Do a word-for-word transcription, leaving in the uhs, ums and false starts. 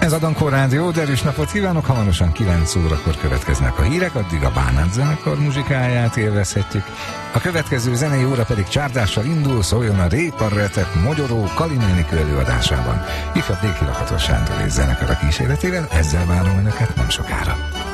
Ez a Dankó Rádió, derűs napot kívánok, hamarosan kilenc órakor következnek a hírek, addig a Bánát zenekar muzsikáját élvezhetjük. A következő zenei óra pedig csárdással indul, szóljon a Réparretek Mogyoró Kalinénikő előadásában. Ifjabb Déki Lakatos Sándor és zenekar a kíséretével, ezzel várom önöket nem sokára.